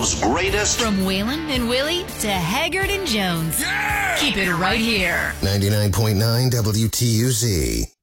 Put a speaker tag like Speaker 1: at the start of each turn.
Speaker 1: world's greatest.
Speaker 2: From Whalen and Willie to Haggard and Jones.
Speaker 3: Yeah!
Speaker 2: Keep it right here.
Speaker 4: 99.9 WTUZ.